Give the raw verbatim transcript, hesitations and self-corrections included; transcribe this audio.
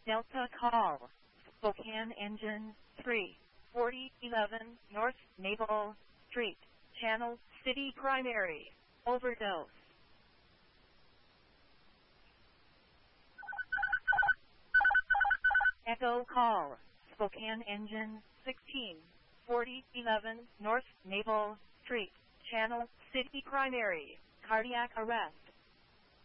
Delta call. Spokane engine three forty eleven North Naval Street, Channel City Primary. Overdose. Echo call. Spokane engine sixteen forty eleven North Naval Street, Channel City Primary. Cardiac arrest.